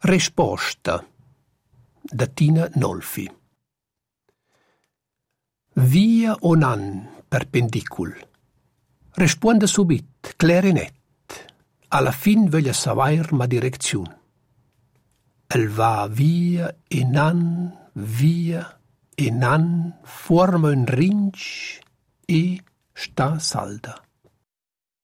Risposta da Tina Nolfi. Via o nan perpendicul. Risponde subit, clar e net. Alla fin voglia savair ma direziun. El va via e nan, forma un rinch e sta salda.